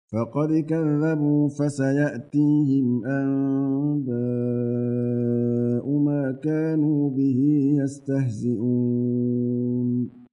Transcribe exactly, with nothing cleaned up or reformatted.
فقد كذبوا فسيأتيهم أنباء ما كانوا به يستهزئون